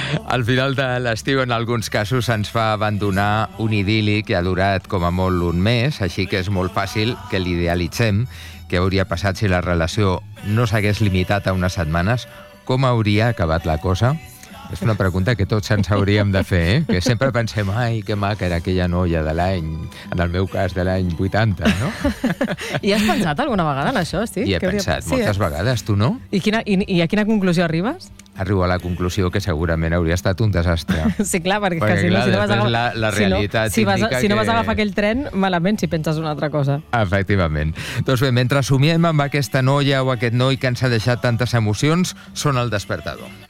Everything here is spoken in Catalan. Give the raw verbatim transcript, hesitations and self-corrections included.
Al final de l'estiu, en alguns casos, se'ns fa abandonar un idil·li que ha durat com a molt un mes, així que és molt fàcil que l'idealitzem. Què hauria passat si la relació no s'hagués limitat a unes setmanes? Com hauria acabat la cosa? És una pregunta que tots ens hauríem de fer, eh? Que sempre pensem, ai, que maca era aquella noia de l'any, en el meu cas, de l'any vuitanta, no? I has pensat alguna vegada en això, sí? I he Què hauria- pensat Sí, moltes eh? vegades, tu no? I, quina, i, I a quina conclusió arribes? Arribo a la conclusió que segurament hauria estat un desastre. Sí, clar, perquè, Perquè, que si, clar, no, si no vas després agafar... la- la realitat si no, si, vas, indica si no vas que- agafar aquell tren, malament si penses una altra cosa. Efectivament. Doncs bé, mentre somiem amb aquesta noia o aquest noi que ens ha deixat tantes emocions, són el despertador.